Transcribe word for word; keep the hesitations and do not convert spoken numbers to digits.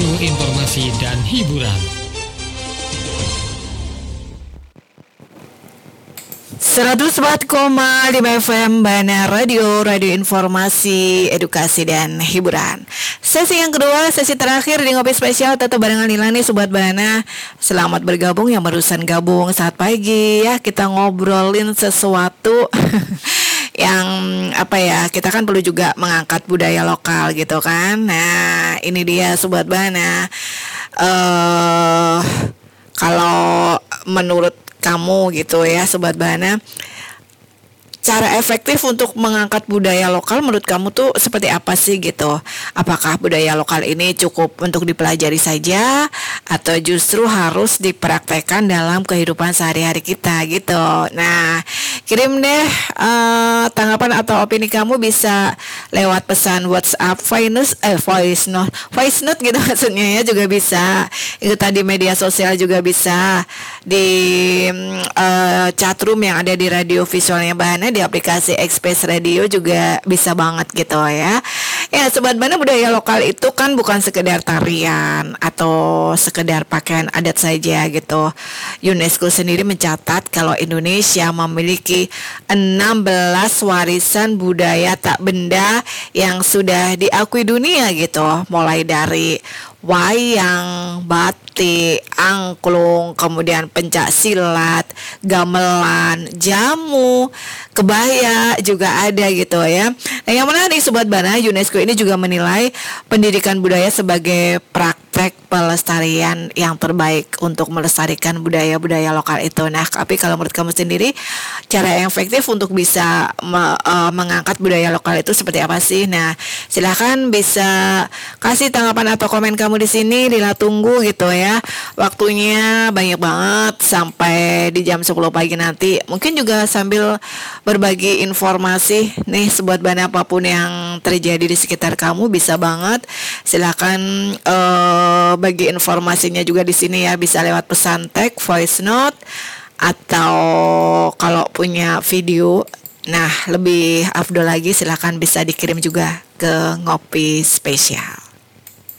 Radio Informasi dan Hiburan. seratus empat koma lima F M Bana Radio, Radio Informasi, Edukasi dan Hiburan. Sesi yang kedua, sesi terakhir di Ngopi Spesial tetap barengan Lila nih Sobat Bana. Selamat bergabung yang barusan gabung saat pagi ya. Kita ngobrolin sesuatu yang apa ya, kita kan perlu juga mengangkat budaya lokal gitu kan. Nah ini dia Sobat Bana. uh, Kalau menurut kamu gitu ya Sobat Bana, cara efektif untuk mengangkat budaya lokal menurut kamu tuh seperti apa sih gitu? Apakah budaya lokal ini cukup untuk dipelajari saja atau justru harus dipraktekkan dalam kehidupan sehari-hari kita gitu? Nah, kirim deh uh, tanggapan atau opini kamu bisa lewat pesan WhatsApp, voice eh voice note, voice note gitu maksudnya ya, juga bisa. Itu tadi media sosial juga bisa di uh, chatroom yang ada di radio visualnya Bahana, di aplikasi Express Radio juga bisa banget gitu ya. Ya Sobat Bana, budaya lokal itu kan bukan sekedar tarian atau sekedar pakaian adat saja gitu. UNESCO sendiri mencatat kalau Indonesia memiliki enam belas warisan budaya tak benda yang sudah diakui dunia gitu. Mulai dari wayang, batik, angklung, kemudian pencak silat, gamelan, jamu, kebaya juga ada gitu ya. Nah yang menarik Sobat Bana, UNESCO ini juga menilai pendidikan budaya sebagai praktek pelestarian yang terbaik untuk melestarikan budaya-budaya lokal itu. Nah tapi kalau menurut kamu sendiri, cara yang efektif untuk bisa me, uh, mengangkat budaya lokal itu seperti apa sih? Nah silahkan bisa kasih tanggapan atau komen kamu di sini. Lila tunggu gitu ya. Waktunya banyak banget sampai di jam sepuluh pagi nanti. Mungkin juga sambil berbagi informasi nih Sobat Bana, apapun yang terjadi di sekitar kamu bisa banget. Silakan uh, bagi informasinya juga di sini ya, bisa lewat pesan teks, voice note, atau kalau punya video, nah lebih afdol lagi silakan bisa dikirim juga ke Ngopi Spesial.